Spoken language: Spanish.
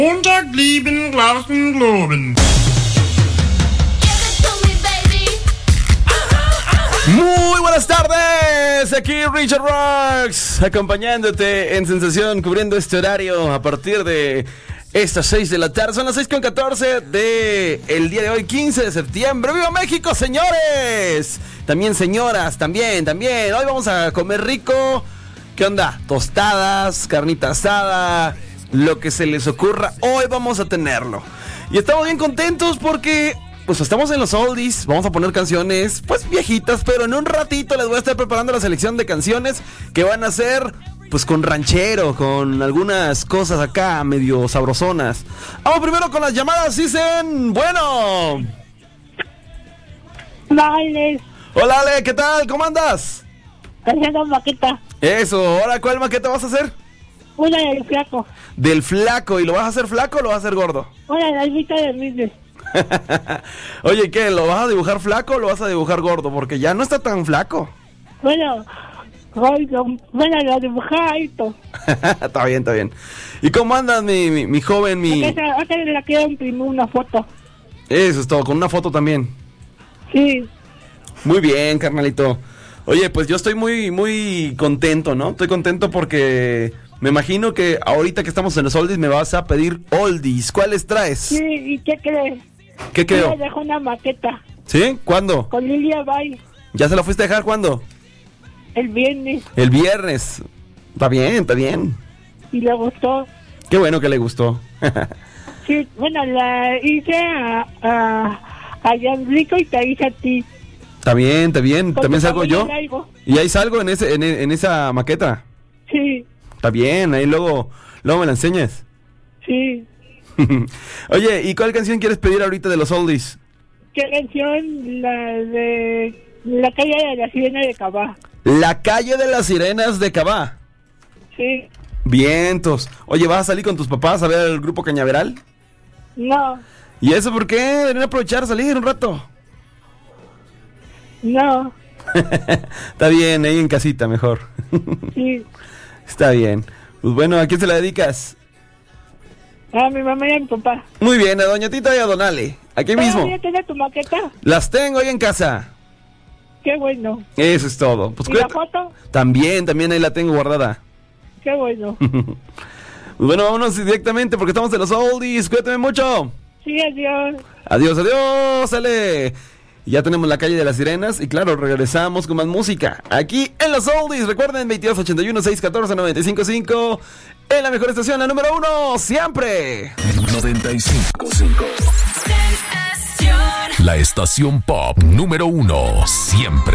Montag, lieben, glauben, globen. Muy buenas tardes, aquí Richard Rocks, acompañándote en Sensación, cubriendo este horario a partir de estas 6 de la tarde. Son las 6:14 de el día de hoy, 15 de septiembre. ¡Viva México, señores! También señoras, también. Hoy vamos a comer rico. ¿Qué onda? Tostadas, carnita asada, lo que se les ocurra, hoy vamos a tenerlo. Y estamos bien contentos porque pues estamos en los oldies. Vamos a poner canciones pues viejitas, pero en un ratito les voy a estar preparando la selección de canciones que van a ser pues con ranchero, con algunas cosas acá medio sabrosonas. Vamos primero con las llamadas. Dicen, bueno. Hola, Ale. Hola, Ale, ¿qué tal? ¿Cómo andas? Haciendo maqueta. Eso, ahora ¿cuál maqueta vas a hacer? Una del flaco. Del flaco, ¿y lo vas a hacer flaco o lo vas a hacer gordo? Una de la almita de Ridley. Oye, ¿qué? ¿Lo vas a dibujar flaco o lo vas a dibujar gordo? Porque ya no está tan flaco. Bueno, lo dibujé alto. Está bien. ¿Y cómo andas, mi joven, Acá le quiero imprimir una foto. Eso es todo, con una foto también. Sí. Muy bien, carnalito. Oye, pues yo estoy muy contento, ¿no? Estoy contento porque me imagino que ahorita que estamos en los oldies me vas a pedir oldies. ¿Cuáles traes? Sí, ¿y qué crees? ¿Qué creo? Yo le dejo una maqueta. ¿Sí? ¿Cuándo? Con Lilia Bay. ¿Ya se la fuiste a dejar cuándo? El viernes. El viernes. Está bien. Y le gustó. Qué bueno que le gustó. Sí, bueno, la hice a Gianrico y te hice a ti. Está bien. También salgo yo. Algo. ¿Y ahí salgo en esa maqueta? Sí. Está bien, ahí luego me la enseñas. Sí. Oye, ¿y cuál canción quieres pedir ahorita de los oldies? ¿Qué canción? La de La calle de la sirena de Cabá. La calle de las sirenas de Cabá. Sí. Vientos. Oye, ¿vas a salir con tus papás a ver el grupo Cañaveral? No. ¿Y eso por qué? Deberían aprovechar, salir un rato. No. Está bien, ahí en casita mejor. Sí. Está bien. Pues bueno, ¿a quién se la dedicas? A mi mamá y a mi papá. Muy bien, a Doña Tita y a Don Ale. Aquí mismo. ¿Ya tienes tu maqueta? Las tengo ahí en casa. Qué bueno. Eso es todo. Pues ¿Y la foto? También ahí la tengo guardada. Qué bueno. Pues bueno, vámonos directamente porque estamos en los oldies. Cuídate mucho. Sí, adiós. Adiós, Ale. Ya tenemos la calle de las sirenas y claro, regresamos con más música aquí en los oldies. Recuerden, 2281-614-955 en la mejor estación, la número 1, siempre 95.5. La estación pop número 1, siempre.